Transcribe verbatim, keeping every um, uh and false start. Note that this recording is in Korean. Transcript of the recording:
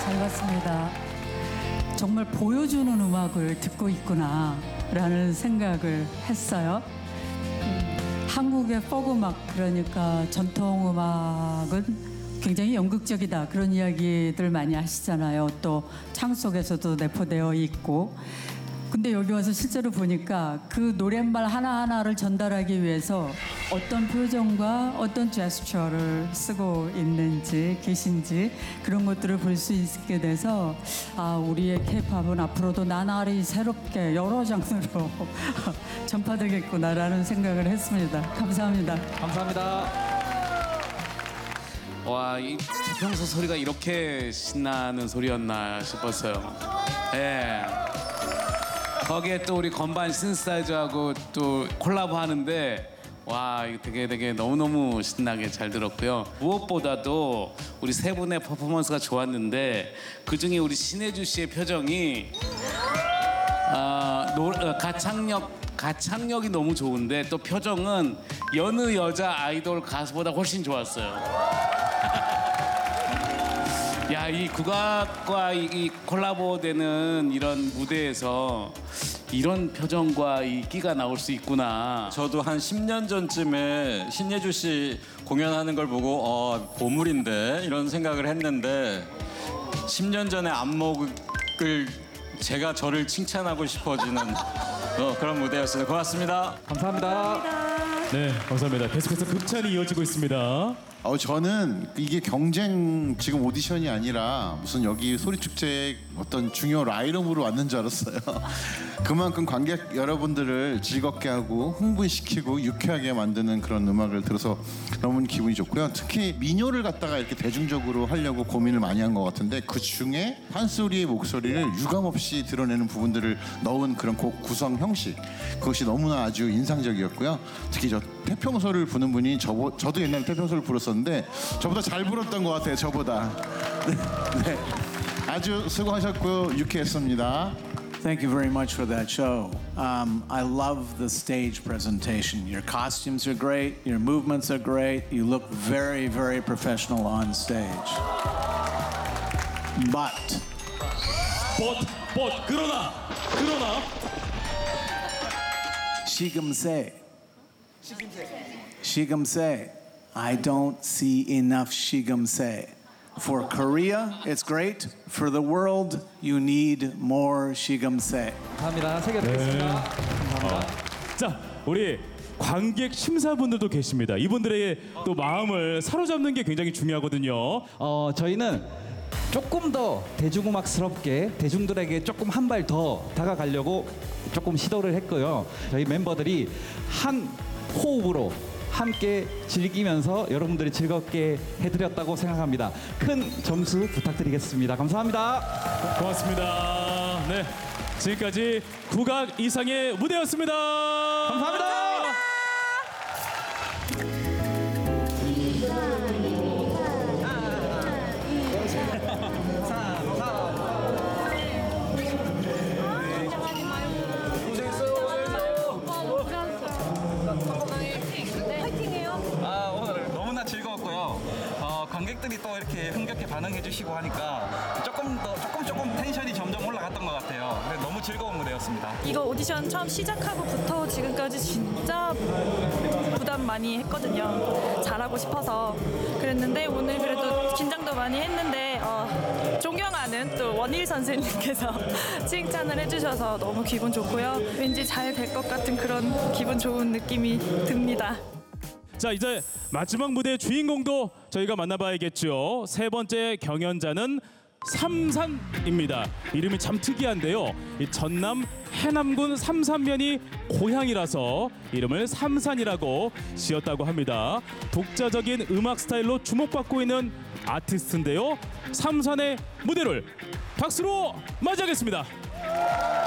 잘 봤습니다. 정말 보여주는 음악을 듣고 있구나라는 생각을 했어요. 음, 한국의 folk 음악, 그러니까 전통 음악은 굉장히 연극적이다, 그런 이야기들 많이 하시잖아요. 또 창 속에서도 내포되어 있고. 근데 여기 와서 실제로 보니까 그 노랫말 하나하나를 전달하기 위해서 어떤 표정과 어떤 제스처를 쓰고 있는지 계신지 그런 것들을 볼 수 있게 돼서 아, 우리의 케이팝은 앞으로도 나날이 새롭게 여러 장르로 전파되겠구나라는 생각을 했습니다. 감사합니다. 감사합니다. 와, 이 태평소 소리가 이렇게 신나는 소리였나 싶었어요. 예. 거기에 또 우리 건반 신사이저하고 또 콜라보 하는데 와, 이거 되게 되게 너무너무 신나게 잘 들었고요. 무엇보다도 우리 세 분의 퍼포먼스가 좋았는데 그중에 우리 신혜주 씨의 표정이 아, 노, 어, 가창력 가창력이 너무 좋은데 또 표정은 여느 여자 아이돌 가수보다 훨씬 좋았어요. 야, 이 국악과 이, 이 콜라보되는 이런 무대에서 이런 표정과 이 끼가 나올 수 있구나. 저도 한 십 년 전쯤에 신예주 씨 공연하는 걸 보고 어, 보물인데 이런 생각을 했는데 십 년 전의 안목을 제가 저를 칭찬하고 싶어지는 어, 그런 무대였어요. 고맙습니다. 감사합니다. 네, 감사합니다. 계속해서 극찬이 이어지고 있습니다. 어, 저는 이게 경쟁 지금 오디션이 아니라 무슨 여기 소리축제의 어떤 중요 라인업으로 왔는 줄 알았어요. 그만큼 관객 여러분들을 즐겁게 하고 흥분시키고 유쾌하게 만드는 그런 음악을 들어서 너무 기분이 좋고요. 특히 민요를 갖다가 이렇게 대중적으로 하려고 고민을 많이 한 것 같은데 그 중에 판소리의 목소리를 유감없이 드러내는 부분들을 넣은 그런 곡 구성 형식, 그것이 너무나 아주 인상적이었고요. 특히 저 태평소를 부는 분이 저, 저도 옛날에 태평소를 불었었는데 저보다 잘 불었던 것 같아요. 저보다. 네, 네. 아주 수고하셨고 유쾌했습니다. Thank you very much for that show. Um, I love the stage presentation. Your costumes are great, your movements are great, you look very, very professional on stage. But But, but, 그러나, 그러나 시금새, 시금새, I don't see enough 시금새. For Korea, it's great. For the world, you need more 시금새. 감사합니다. 세 개 드리겠습니다. 감사합니다. 자, 우리 관객 심사분들도 계십니다. 이분들의 또 마음을 사로잡는 게 굉장히 중요하거든요. 어, 저희는 조금 더 대중음악스럽게 대중들에게 조금 한 발 더 다가가려고 조금 시도를 했고요. 저희 멤버들이 한 호흡으로 함께 즐기면서 여러분들이 즐겁게 해드렸다고 생각합니다. 큰 점수 부탁드리겠습니다. 감사합니다. 고맙습니다. 네, 지금까지 국악 이상의 무대였습니다. 감사합니다. 관객들이 또 이렇게 흥겹게 반응해 주시고 하니까 조금 더 조금 조금 텐션이 점점 올라갔던 것 같아요. 그래서 너무 즐거운 무대였습니다. 이거 오디션 처음 시작하고부터 지금까지 진짜 부담 많이 했거든요. 잘하고 싶어서 그랬는데 오늘 그래도 긴장도 많이 했는데 어, 존경하는 또 원일 선생님께서 칭찬을 해주셔서 너무 기분 좋고요. 왠지 잘 될 것 같은 그런 기분 좋은 느낌이 듭니다. 자, 이제 마지막 무대의 주인공도 저희가 만나봐야겠죠. 세 번째 경연자는 삼산입니다. 이름이 참 특이한데요. 이 전남 해남군 삼산면이 고향이라서 이름을 삼산이라고 지었다고 합니다. 독자적인 음악 스타일로 주목받고 있는 아티스트인데요. 삼산의 무대를 박수로 맞이하겠습니다.